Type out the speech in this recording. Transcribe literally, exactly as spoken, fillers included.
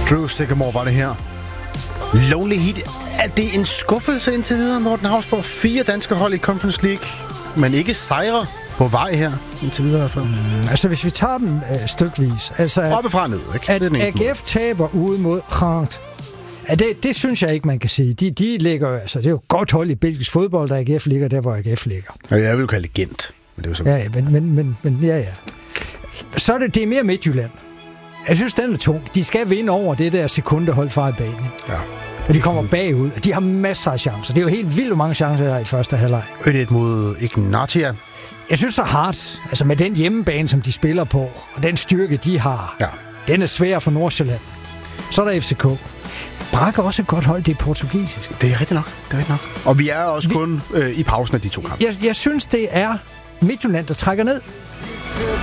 Drew Sycamore var det her. Lonely Heat. Er det en skuffelse indtil videre, Morten Hausborg? Fire danske hold i Conference League, men ikke sejre på vej her, indtil videre i hvert fald. Mm, altså, hvis vi tager dem øh, stykvis. Altså, oppefra ned, ikke? At A G F taber ude mod Rant. Ja, det, det synes jeg ikke, man kan sige. De, de ligger, altså, det er jo godt hold i belgisk fodbold, der A G F ligger der, hvor A G F ligger. Ja, jeg vil jo kalde det Gent. Men det er jo så... Ja, ja, men, men, men, men ja, ja. Så er det, det er mere Midtjylland. Jeg synes, den er tung. De skal vinde over det der sekundehold fra i banen. Ja. Og de kommer bagud, og de har masser af chancer. Det er jo helt vildt mange chancer der i første halvleg. et mod Ignatia. Jeg synes så hardt, altså med den hjemmebane, som de spiller på, og den styrke, de har, ja. Den er svær for Nordsjælland. Så er der F C K. Braga er også et godt hold, det er portugisisk. Det er rigtigt nok, det er rigtigt nok. Og vi er også vi, kun øh, i pausen af de to kampe. Jeg, jeg synes, det er Midtjylland, der trækker ned.